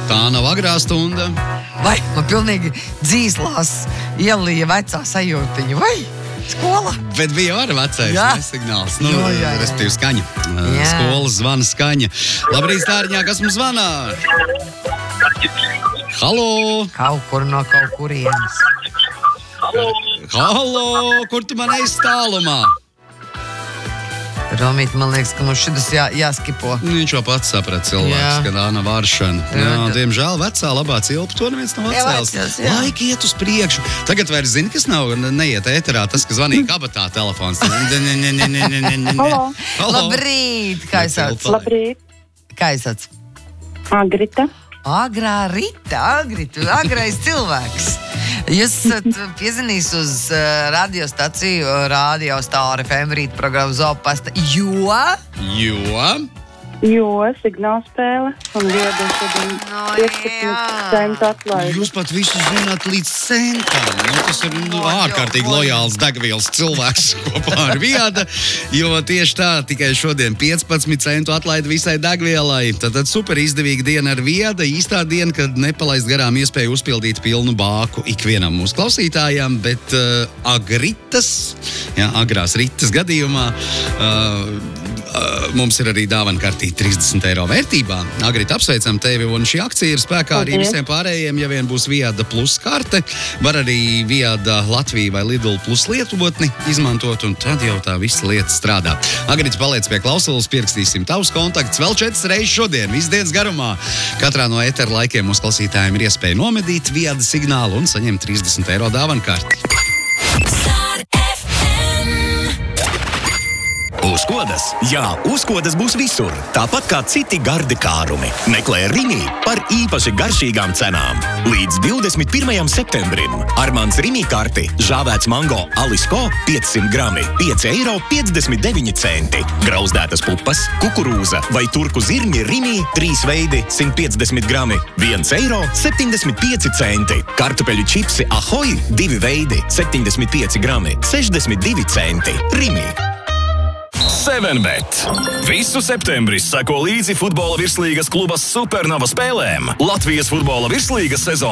Tā nav agrā stunda. Vai man pilnīgi dzīslās ielīja vecā sajūtiņa, vai skola? Bet bija arī vecais signāls. Respektīvi skaņa. Skolas zvana skaņa. Labrīt, Stārņā, kas mums zvana? Halo! Kaut kur no kaut kurienes. Halo! Kur tu man esi tālumā? Romīt, man liekas, ka mums šitas jāskipo. Viņš jau pats saprat cilvēks, kad Āna Varšana. Jā, diemžēl vecā labā cilpa, to neviens nav atcēlis. Laiki iet uz priekšu. Tagad vairs zini, kas nav, neiet ēterā, tas, ka zvanīja kabatā telefons. Halo. Labrīt! Kā es sauc? Labrīt. Kā es sauc? Agrita. Agrā Rita, agrais cilvēks. Jūs esat piezinījis uz radiostaciju Radio Star FM rīta programmu Zopasta, Jo signālspēle un viedu šodien 15 centu atlaidi. Jūs pat visu zināt līdz centam. Tas ir ārkārtīgi lojāls degvielas cilvēks kopā ar Viada, jo tieši tā, tikai šodien 15 centu atlaidi visai degvielai. Tad super izdevīga diena ar Viada, īstā diena, kad nepalaist garām iespēju uzpildīt pilnu bāku ikvienam mūsu klausītājām, bet agrās ritas gadījumā mums ir arī dāvana kartīte 30 eiro vērtībā. Agrita, apsveicam tevi, un šī akcija ir spēkā arī visiem pārējiem, ja vien būs Viada plus karte. Var arī Viada Latviju vai Lidl plus lietotni izmantot, un tad jau tā visa lieta strādā. Agrita, paliec pie klausulas, pierakstīsim tavus kontaktus vēl 4 reizes šodien, visu dienas garumā. Katrā no ētera laikiem mūsu klausītājiem ir iespēja nomedīt Viada signālu un saņemt 30 eiro dāvana karti. Uzkodas? Jā, uzkodas būs visur. Tāpat kā citi gardi kārumi. Meklē Rimi par īpaši garšīgām cenām. Līdz 21. septembrim Armands Rimi karti žāvēts mango Alisko 500 grami 5,59 €. Grauzdētas pupas, kukurūza vai turku zirņi Rimi 3 veidi 150 grami 1,75 €. Kartupeļu čipsi Ahoj 2 veidi 75 grami 62 centi. Rimi. 7bet. Visu septembri seko līdzi futbola virslīgas kluba Supernova spēlēm. Latvijas futbola virslīgas sezona